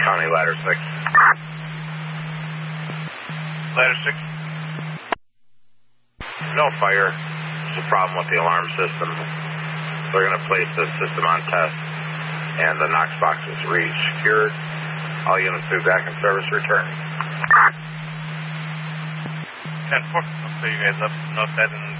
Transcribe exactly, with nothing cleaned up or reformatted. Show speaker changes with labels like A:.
A: County, ladder six.
B: Ladder six.
A: No fire. There's a problem with the alarm system. They're going to place this system on test, and the Knox box is re-secured. All units will be back in service return.
B: ten four. I'll see you guys up. Note that in